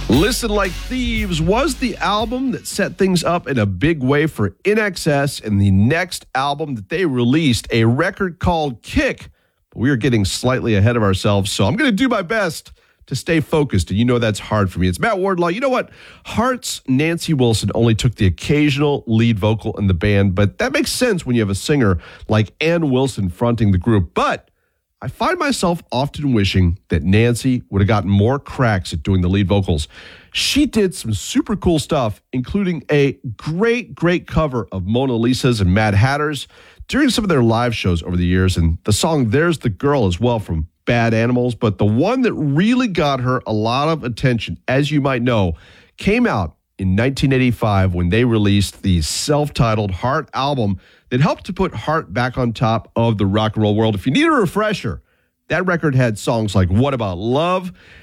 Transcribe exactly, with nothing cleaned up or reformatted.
Listen Like Thieves was the album that set things up in a big way for I N X S and the next album that they released, a record called Kick. But we are getting slightly ahead of ourselves, so I'm going to do my best to stay focused, and you know that's hard for me. It's Matt Wardlaw. You know what? Heart's Nancy Wilson only took the occasional lead vocal in the band, but that makes sense when you have a singer like Ann Wilson fronting the group. But I find myself often wishing that Nancy would have gotten more cracks at doing the lead vocals. She did some super cool stuff, including a great, great cover of Mona Lisa's and Mad Hatter's during some of their live shows over the years, and the song There's the Girl as well from Bad Animals. But the one that really got her a lot of attention, as you might know, came out in nineteen eighty-five when they released the self-titled Heart album that helped to put Heart back on top of the rock and roll world. If you need a refresher, that record had songs like What About Love,